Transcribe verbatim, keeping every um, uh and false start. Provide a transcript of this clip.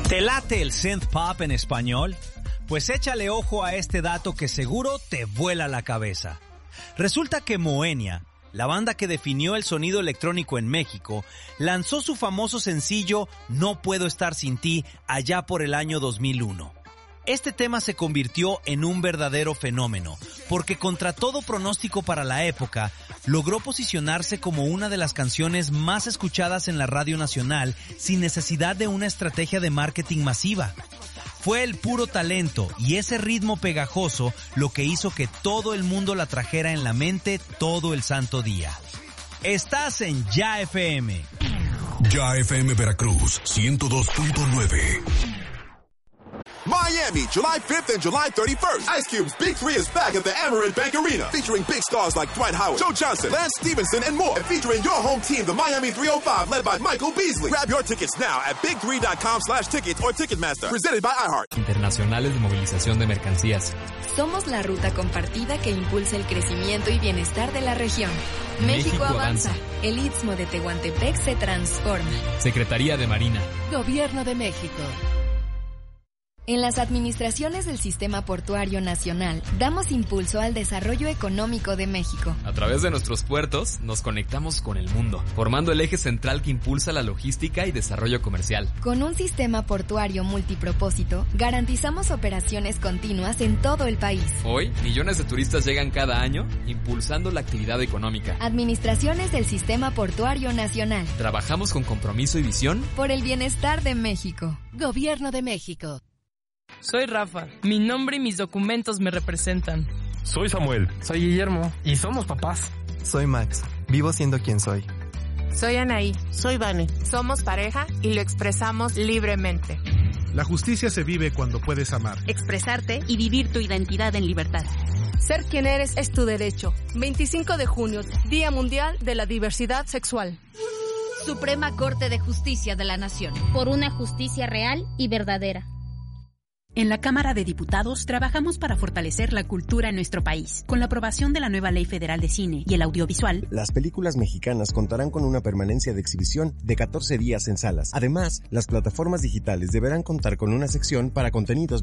¿Te late el synth pop en español? Pues échale ojo a este dato que seguro te vuela la cabeza. Resulta que Moenia, la banda que definió el sonido electrónico en México, lanzó su famoso sencillo No Puedo Estar Sin Ti allá por el año dos mil uno. Este tema se convirtió en un verdadero fenómeno, porque contra todo pronóstico para la época, logró posicionarse como una de las canciones más escuchadas en la radio nacional sin necesidad de una estrategia de marketing masiva. Fue el puro talento y ese ritmo pegajoso lo que hizo que todo el mundo la trajera en la mente todo el santo día. Estás en Ya F M. Ya F M Veracruz, ciento dos punto nueve. Miami, July fifth and July thirty-first. Ice Cube's Big Three is back at the Amerant Bank Arena, featuring big stars like Dwight Howard, Joe Johnson, Lance Stevenson, and more. And featuring your home team, the Miami three oh five, led by Michael Beasley. Grab your tickets now at big three dot com slash tickets or Ticketmaster. Presented by iHeart. Internacionales de movilización de mercancías. Somos la ruta compartida que impulsa el crecimiento y bienestar de la región. México, México avanza. avanza. El Istmo de Tehuantepec se transforma. Secretaría de Marina. Gobierno de México. En las administraciones del Sistema Portuario Nacional, damos impulso al desarrollo económico de México. A través de nuestros puertos, nos conectamos con el mundo, formando el eje central que impulsa la logística y desarrollo comercial. Con un sistema portuario multipropósito, garantizamos operaciones continuas en todo el país. Hoy, millones de turistas llegan cada año, impulsando la actividad económica. Administraciones del Sistema Portuario Nacional. Trabajamos con compromiso y visión por el bienestar de México. Gobierno de México. Soy Rafa. Mi nombre y mis documentos me representan. Soy Samuel. Soy Guillermo. Y somos papás. Soy Max. Vivo siendo quien soy. Soy Anaí. Soy Vane. Somos pareja y lo expresamos libremente. La justicia se vive cuando puedes amar, expresarte y vivir tu identidad en libertad. Ser quien eres es tu derecho. veinticinco de junio, Día Mundial de la Diversidad Sexual. Suprema Corte de Justicia de la Nación. Por una justicia real y verdadera. En la Cámara de Diputados trabajamos para fortalecer la cultura en nuestro país. Con la aprobación de la nueva Ley Federal de Cine y el Audiovisual, las películas mexicanas contarán con una permanencia de exhibición de catorce días en salas. Además, las plataformas digitales deberán contar con una sección para contenidos